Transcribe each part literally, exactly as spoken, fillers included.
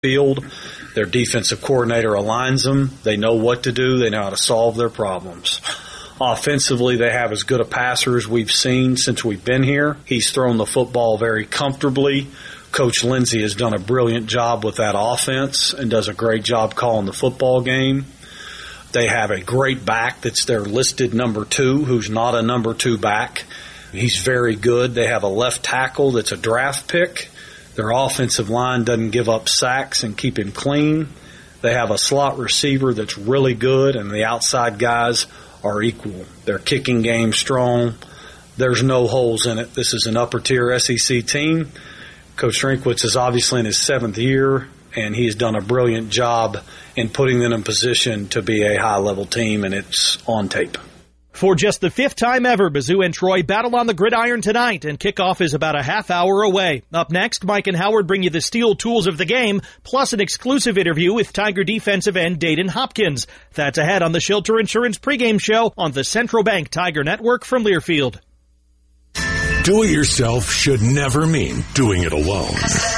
field. Their defensive coordinator aligns them. They know what to do. They know how to solve their problems. Offensively, they have as good a passer as we've seen since we've been here. He's thrown the football very comfortably. Coach Lindsey has done a brilliant job with that offense and does a great job calling the football game. They have a great back that's their listed number two, who's not a number two back. He's very good. They have a left tackle that's a draft pick. Their offensive line doesn't give up sacks and keep him clean. They have a slot receiver that's really good, and the outside guys are equal. Their kicking game's strong. There's no holes in it. This is an upper-tier S E C team. Coach Drinkwitz is obviously in his seventh year, and he's done a brilliant job in putting them in position to be a high-level team, and it's on tape. For just the fifth time ever, Mizzou and Troy battle on the gridiron tonight, and kickoff is about a half hour away. Up next, Mike and Howard bring you the steel tools of the game, plus an exclusive interview with Tiger defensive end Dayton Hopkins. That's ahead on the Shelter Insurance pregame show on the Central Bank Tiger Network from Learfield. Do-it-yourself should never mean doing it alone.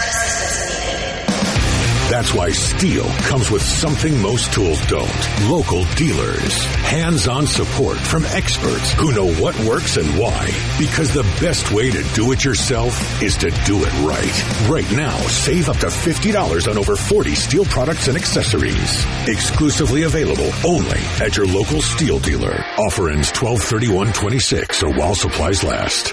That's why Steel comes with something most tools don't. Local dealers. Hands-on support from experts who know what works and why. Because the best way to do it yourself is to do it right. Right now, save up to fifty dollars on over forty Steel products and accessories. Exclusively available only at your local Steel dealer. Offer ends twelve thirty-one twenty-six or while supplies last.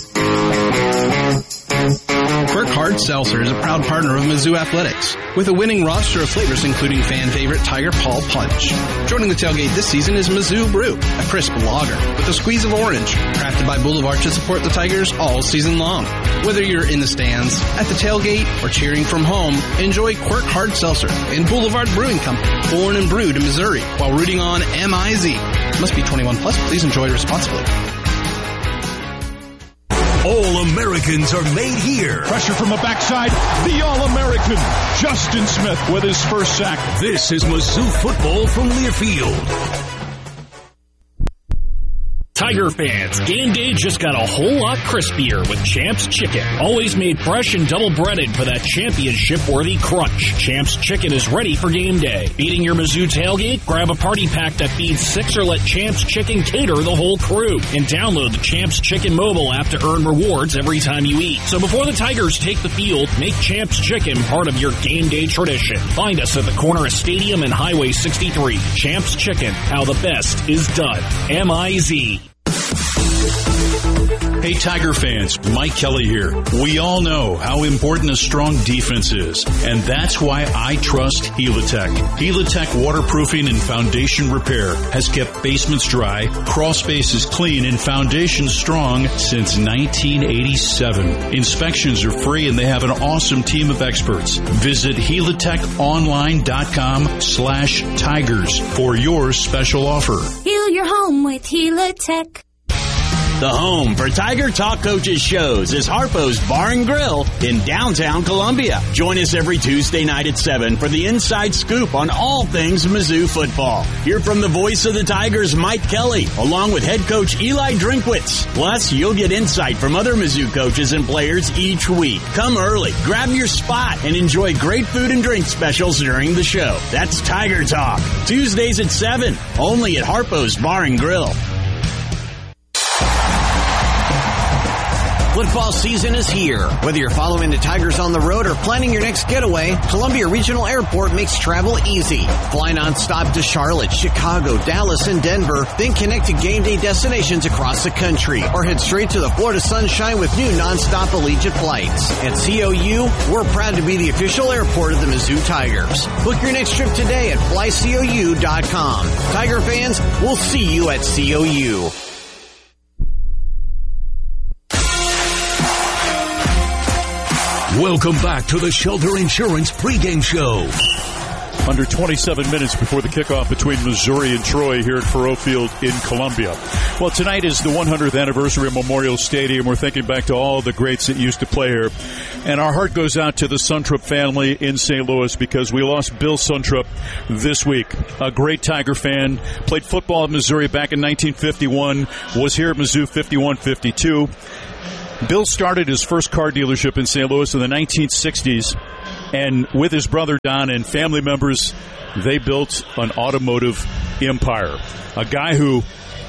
Quirk Hard Seltzer is a proud partner of Mizzou Athletics, with a winning roster of flavors including fan favorite Tiger Paw Punch. Joining the tailgate this season is Mizzou Brew, a crisp lager with a squeeze of orange, crafted by Boulevard to support the Tigers all season long. Whether you're in the stands, at the tailgate, or cheering from home, enjoy Quirk Hard Seltzer in Boulevard Brewing Company, born and brewed in Missouri, while rooting on M I Z. Must be twenty-one plus. Please enjoy responsibly. All-Americans are made here. Pressure from the backside. The All-American, Justin Smith with his first sack. This is Mizzou football from Learfield. Tiger fans, game day just got a whole lot crispier with Champs Chicken. Always made fresh and double-breaded for that championship-worthy crunch. Champs Chicken is ready for game day. Feeding your Mizzou tailgate? Grab a party pack that feeds six or let Champs Chicken cater the whole crew. And download the Champs Chicken mobile app to earn rewards every time you eat. So before the Tigers take the field, make Champs Chicken part of your game day tradition. Find us at the corner of Stadium and Highway sixty-three. Champs Chicken, how the best is done. M I Z. Hey Tiger fans, Mike Kelly here. We all know how important a strong defense is, and that's why I trust Helitech. Helitech waterproofing and foundation repair has kept basements dry, crawl spaces clean, and foundations strong since nineteen eighty-seven. Inspections are free and they have an awesome team of experts. Visit helitech online dot com slash tigers for your special offer. Heal your home with Helitech. The home for Tiger Talk Coaches shows is Harpo's Bar and Grill in downtown Columbia. Join us every Tuesday night at seven for the inside scoop on all things Mizzou football. Hear from the voice of the Tigers, Mike Kelly, along with head coach Eli Drinkwitz. Plus, you'll get insight from other Mizzou coaches and players each week. Come early, grab your spot, and enjoy great food and drink specials during the show. That's Tiger Talk, Tuesdays at seven, only at Harpo's Bar and Grill. Football season is here. Whether you're following the Tigers on the road or planning your next getaway, Columbia Regional Airport makes travel easy. Fly nonstop to Charlotte, Chicago, Dallas, and Denver, then connect to game day destinations across the country, or head straight to the Florida sunshine with new nonstop Allegiant flights. At C O U, we're proud to be the official airport of the Mizzou Tigers. Book your next trip today at fly C O U dot com. Tiger fans, we'll see you at C O U. Welcome back to the Shelter Insurance pregame show. Under twenty-seven minutes before the kickoff between Missouri and Troy here at Faurot Field in Columbia. Well, tonight is the one hundredth anniversary of Memorial Stadium. We're thinking back to all the greats that used to play here. And our heart goes out to the Suntrup family in Saint Louis because we lost Bill Suntrup this week. A great Tiger fan, played football at Missouri back in nineteen fifty-one, was here at Mizzou fifty-one fifty-two. Bill started his first car dealership in Saint Louis in the nineteen sixties. And with his brother Don and family members, they built an automotive empire. A guy who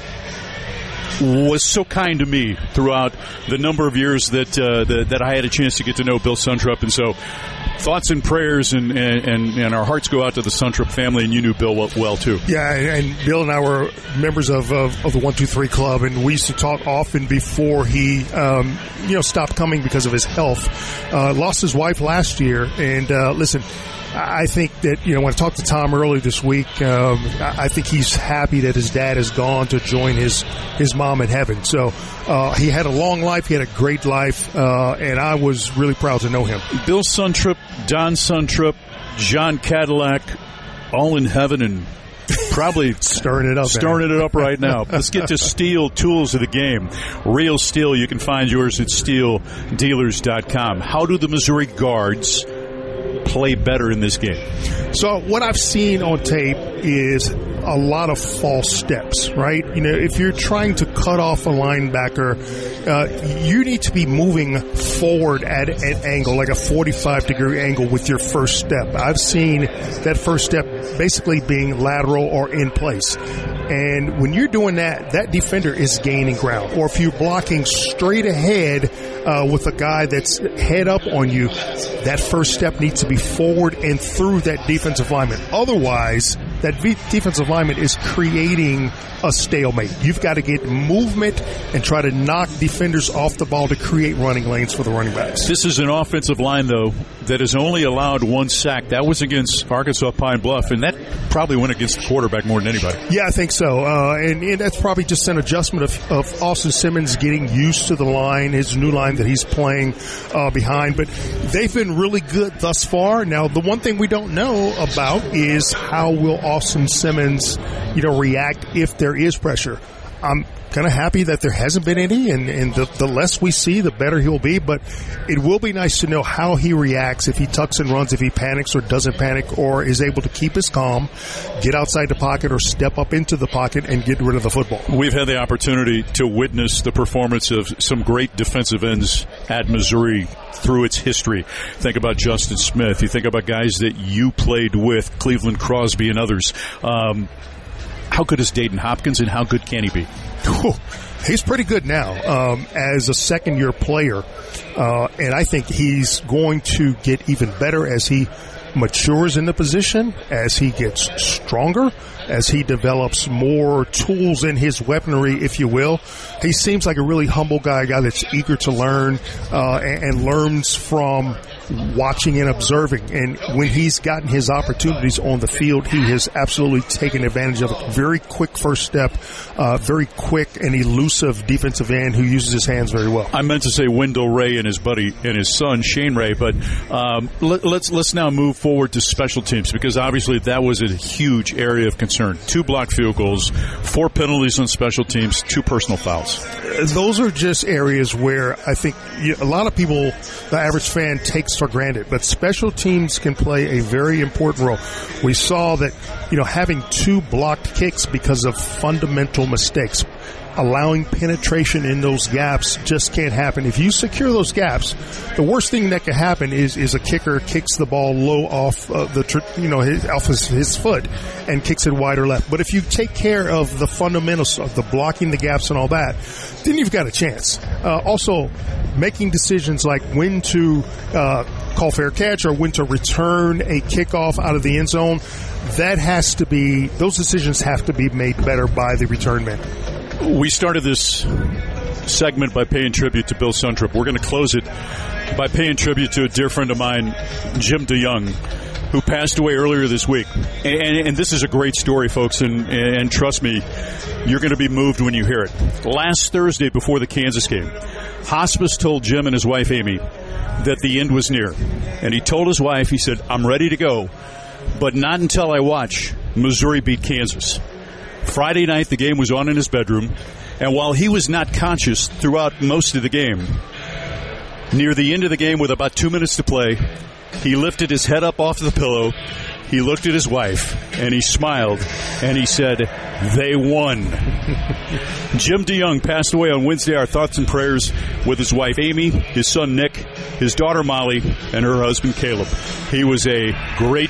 was so kind to me throughout the number of years that uh, that, that I had a chance to get to know Bill Suntrup. And so thoughts and prayers and, and, and our hearts go out to the Suntrup family, and you knew Bill well, well too. Yeah, and Bill and I were members of, of, of the one two three Club, and we used to talk often before he um, you know, stopped coming because of his health. Uh, lost his wife last year, and uh, listen, I think that, you know, when I talked to Tom earlier this week, um, I think he's happy that his dad is gone to join his, his mom in heaven. So uh, he had a long life. He had a great life, uh, and I was really proud to know him. Bill Suntrup, Don Suntrup, John Cadillac, all in heaven and probably stirring it up. Stirring man. it up right now. Let's get to Steel Tools of the Game. Real steel. You can find yours at steel dealers dot com. How do the Missouri Guards play better in this game? So what I've seen on tape is a lot of false steps, right? You know, if you're trying to cut off a linebacker, uh, you need to be moving forward at an angle, like a forty-five degree angle with your first step. I've seen that first step basically being lateral or in place. And when you're doing that, that defender is gaining ground. Or if you're blocking straight ahead uh, with a guy that's head up on you, that first step needs to be forward and through that defensive lineman. Otherwise, that v- defensive lineman is creating a stalemate. You've got to get movement and try to knock defenders off the ball to create running lanes for the running backs. This is an offensive line, though, that has only allowed one sack. That was against Arkansas Pine Bluff, and that probably went against the quarterback more than anybody. Yeah, I think so. Uh, and, and that's probably just an adjustment of, of Austin Simmons getting used to the line, his new line that he's playing uh, behind. But they've been really good thus far. Now, the one thing we don't know about is how will Austin Simmons, you know, react if there is pressure. I'm kind of happy that there hasn't been any, and, and the, the less we see, the better he'll be. But it will be nice to know how he reacts, if he tucks and runs, if he panics or doesn't panic, or is able to keep his calm, get outside the pocket, or step up into the pocket and get rid of the football. We've had the opportunity to witness the performance of some great defensive ends at Missouri through its history. Think about Justin Smith. You think about guys that you played with, Cleveland Crosby and others. Um, how good is Dayton Hopkins, and how good can he be? He's pretty good now um, as a second-year player, uh, and I think he's going to get even better as he matures in the position, as he gets stronger, as he develops more tools in his weaponry, if you will. He seems like a really humble guy, a guy that's eager to learn uh, and, and learns from watching and observing. And when he's gotten his opportunities on the field, he has absolutely taken advantage of it. Very quick first step, uh, very quick and elusive defensive end who uses his hands very well. I meant to say Wendell Ray and his buddy and his son Shane Ray, but um, let, let's let's now move forward to special teams, because obviously that was a huge area of concern. Two blocked field goals, four penalties on special teams, two personal fouls. Those are just areas where I think a lot of people, the average fan, takes for granted, but special teams can play a very important role. We saw that, you know, having two blocked kicks because of fundamental mistakes, allowing penetration in those gaps just can't happen. If you secure those gaps, the worst thing that can happen is is a kicker kicks the ball low off uh, the you know his, off his, his foot and kicks it wide or left. But if you take care of the fundamentals of the blocking the gaps and all that, then you've got a chance. Uh, also, making decisions like when to uh, call fair catch or when to return a kickoff out of the end zone, that has to be, those decisions have to be made better by the return man. We started this segment by paying tribute to Bill Suntrup. We're going to close it by paying tribute to a dear friend of mine, Jim DeYoung, who passed away earlier this week. And, and, and this is a great story, folks, and, and trust me, you're going to be moved when you hear it. Last Thursday before the Kansas game, Hospice told Jim and his wife, Amy, that the end was near. And he told his wife, he said, I'm ready to go, but not until I watch Missouri beat Kansas. Friday night, the game was on in his bedroom, and while he was not conscious throughout most of the game, near the end of the game with about two minutes to play, he lifted his head up off the pillow, he looked at his wife, and he smiled, and he said, they won. Jim DeYoung passed away on Wednesday. Our thoughts and prayers with his wife, Amy, his son, Nick, his daughter, Molly, and her husband, Caleb. He was a great